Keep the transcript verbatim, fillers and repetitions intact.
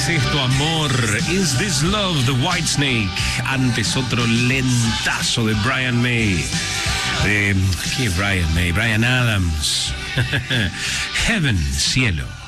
¿Es esto amor? ¿Is this love? The Whitesnake. Antes otro lentazo de Brian May. De, ¿qué Brian May? Brian Adams. Heaven, cielo.